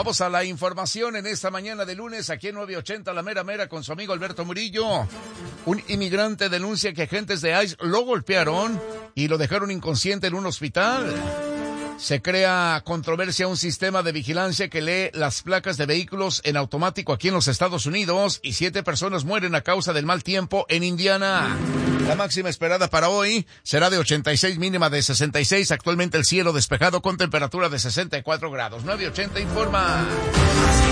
Vamos a la información en esta mañana de lunes aquí en 980 La Mera Mera con su amigo Alberto Murillo. Un inmigrante denuncia que agentes de ICE lo golpearon y lo dejaron inconsciente en un hospital. Se crea controversia un sistema de vigilancia que lee las placas de vehículos en automático aquí en los Estados Unidos y 7 personas mueren a causa del mal tiempo en Indiana. La máxima esperada para hoy será de 86, mínima de 66. Actualmente el cielo despejado con temperatura de 64 grados. 980 informa.